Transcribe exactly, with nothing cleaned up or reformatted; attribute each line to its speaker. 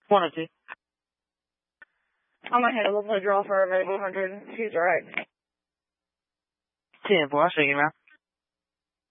Speaker 1: one oh two.
Speaker 2: I'm gonna handle the draw for available one hundred. He's right.
Speaker 1: ten four, I'll show you around.